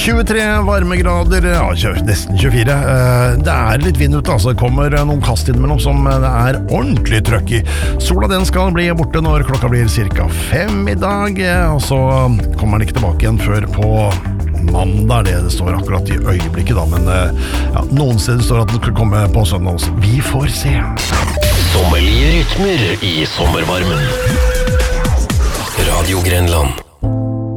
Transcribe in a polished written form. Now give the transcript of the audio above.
23 varmegrader, ja, nesten 24. Det litt vind ute, altså. Det kommer noen kast innimellom som det ordentlig trøkk i. Sola den skal bli borte når klokka blir cirka 5 i dag, og så kommer den ikke tilbake igjen før på mandag. Det står akkurat i øyeblikket da, men ja, noen steder står at det skal komme på søndag også. Vi får se. Sommerlige rytmer i sommervarmen. Radio Grenland.